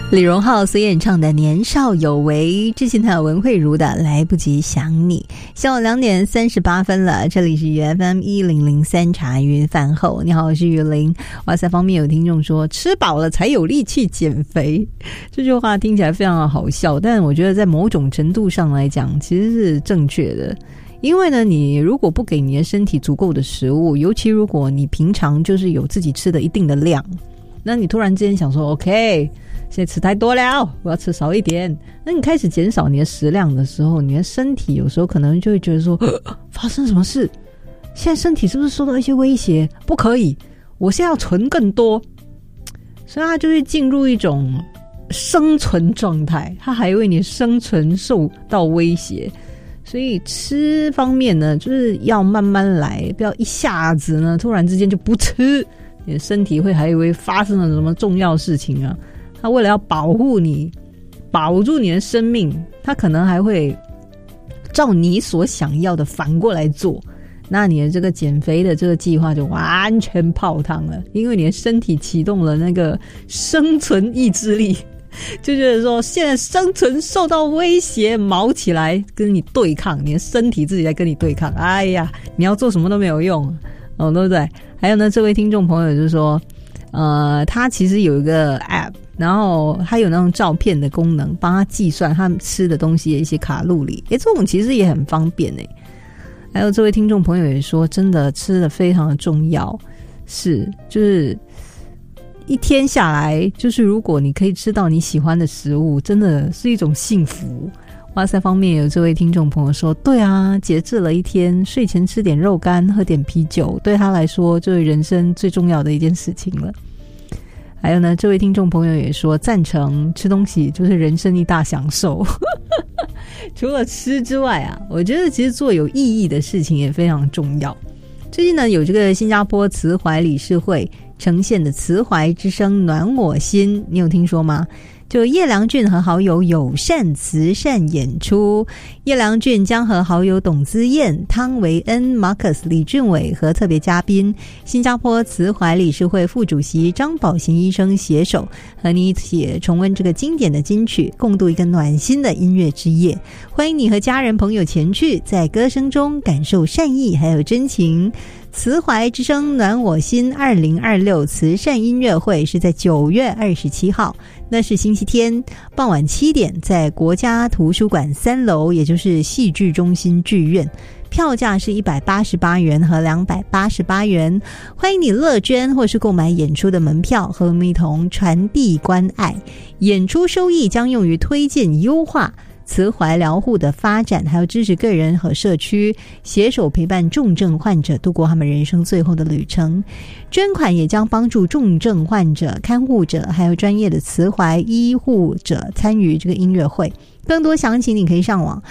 李荣浩所演唱的年少有为，之前还有文慧茹的来不及想你。下午2点38分了，这里是 FM 1003茶余饭后。你好，我是雨林。哇塞，方面有听众说吃饱了才有力气减肥，这句话听起来非常的好笑，但我觉得在某种程度上来讲其实是正确的。因为呢，你如果不给你的身体足够的食物，尤其如果你平常就是有自己吃的一定的量，那你突然之间想说 OK，现在吃太多了，我要吃少一点。那你开始减少你的食量的时候，你的身体有时候可能就会觉得说发生什么事，现在身体是不是受到一些威胁，不可以，我现在要存更多，所以它就会进入一种生存状态，它还为你生存受到威胁。所以吃方面呢，就是要慢慢来，不要一下子呢突然之间就不吃，你的身体还以为发生了什么重要事情啊。他为了要保护你，保住你的生命，他可能还会照你所想要的反过来做，那你的这个减肥的这个计划就完全泡汤了，因为你的身体启动了那个生存意志力，就觉得说现在生存受到威胁，毛起来跟你对抗，你的身体自己在跟你对抗，哎呀，你要做什么都没有用哦，对不对？还有呢，这位听众朋友就是说他其实有一个 app， 然后他有那种照片的功能，帮他计算他吃的东西的一些卡路里，这种其实也很方便耶。还有这位听众朋友也说，真的吃的非常的重要，就是一天下来，就是如果你可以吃到你喜欢的食物，真的是一种幸福。哇塞方面有这位听众朋友说，对啊，节制了一天，睡前吃点肉干，喝点啤酒，对他来说就是人生最重要的一件事情了。还有呢，这位听众朋友也说赞成，吃东西就是人生一大享受。除了吃之外啊，我觉得其实做有意义的事情也非常重要。最近呢，有这个新加坡慈怀理事会呈现的慈怀之声暖我心，你有听说吗？就叶良俊和好友友善慈善演出，叶良俊将和好友董姿燕、汤维恩、Marcus 李俊伟和特别嘉宾新加坡慈怀理事会副主席张宝行医生携手，和你一起重温这个经典的金曲，共度一个暖心的音乐之夜。欢迎你和家人朋友前去，在歌声中感受善意还有真情。慈怀之声暖我心2026慈善音乐会是在9月27号，那是星期天，傍晚7点，在国家图书馆3楼，也就是戏剧中心剧院。票价是188元和288元，欢迎你乐捐或是购买演出的门票，和我们一同传递关爱。演出收益将用于推荐优化慈怀疗护的发展，还有支持个人和社区，携手陪伴重症患者度过他们人生最后的旅程。捐款也将帮助重症患者、看护者还有专业的慈怀医护者参与这个音乐会。更多详情你可以上网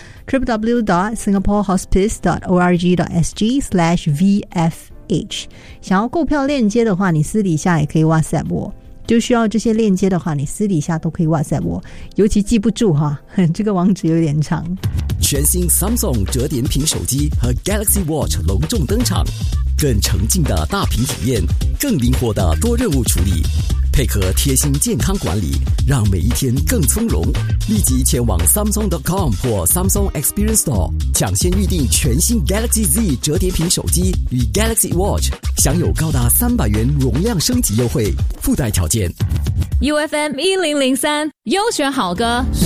www.singaporehospice.org.sg/vfh。 想要购票链接的话，你私底下也可以 WhatsApp 我，就需要这些链接的话，你私底下都可以 WhatsApp 我，尤其记不住哈，这个网址有点长。 全新 Samsung 折叠屏手机和 Galaxy Watch 隆重登场，更沉浸的大屏体验，更灵活的多任务处理，配合贴心健康管理，让每一天更从容。立即前往 Samsung.com 或 Samsung Experience Store 抢先预定全新 Galaxy Z 折叠屏手机与 Galaxy Watch， 享有高达300元容量升级优惠，附带条件。 UFM 1003优选好歌。